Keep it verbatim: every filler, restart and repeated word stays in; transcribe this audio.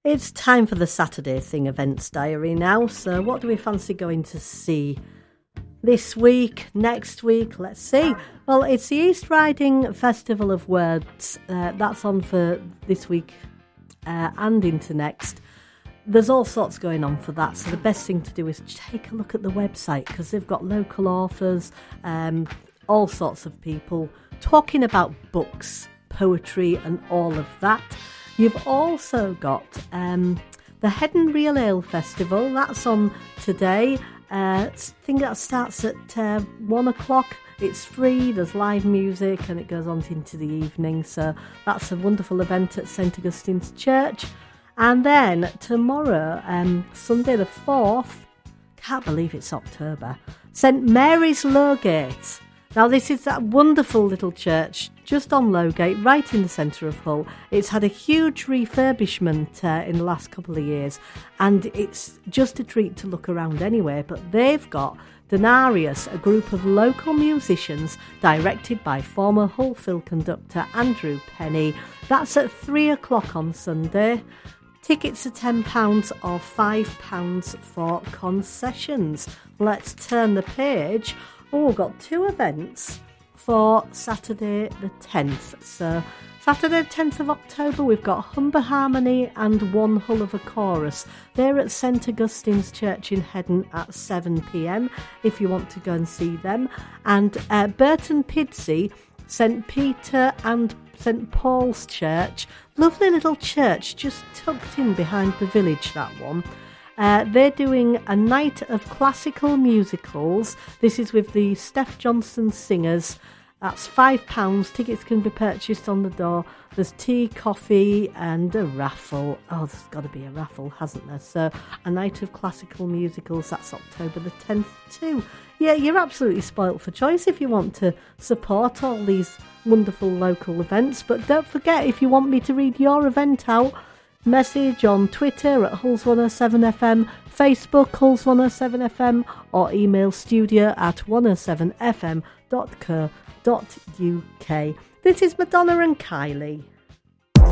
It's time for the Saturday Thing Events Diary now. So what do we fancy going to see this week, next week? Let's see. Well, it's the East Riding Festival of Words. Uh, that's on for this week uh, and into next. There's all sorts going on for that. So the best thing to do is take a look at the website, because they've got local authors, um, all sorts of people talking about books, poetry and all of that. You've also got um, the Head and Reel Ale Festival. That's on today. Uh, I think that starts at uh, one o'clock. It's free, there's live music, and it goes on into the evening. So that's a wonderful event at Saint Augustine's Church. And then tomorrow, um, Sunday the fourth, can't believe it's October, Saint Mary's Lowgate. Now, this is that wonderful little church just on Lowgate, right in the centre of Hull. It's had a huge refurbishment uh, in the last couple of years, and it's just a treat to look around anyway. But they've got Denarius, a group of local musicians directed by former Hull Phil conductor Andrew Penny. That's at three o'clock on Sunday. Tickets are ten pounds or five pounds for concessions. Let's turn the page. Oh, we've got two events for Saturday the tenth. So Saturday the tenth of October, we've got Humber Harmony and One Hull of a Chorus. They're at Saint Augustine's Church in Heddon at seven p.m. if you want to go and see them. And uh, Burton Pidsey, Saint Peter and Saint Paul's Church, lovely little church just tucked in behind the village, that one. Uh, they're doing a night of classical musicals. This is with the Steph Johnson Singers. That's five pounds. Tickets can be purchased on the door. There's tea, coffee and a raffle. Oh, there's got to be a raffle, hasn't there? So a night of classical musicals, that's October the tenth too. Yeah, you're absolutely spoilt for choice if you want to support all these wonderful local events. But don't forget, if you want me to read your event out, message on Twitter at Hulls one oh seven F M, Facebook Hulls one oh seven F M, or email studio at one oh seven f m dot co dot uk. This is Madonna and Kylie.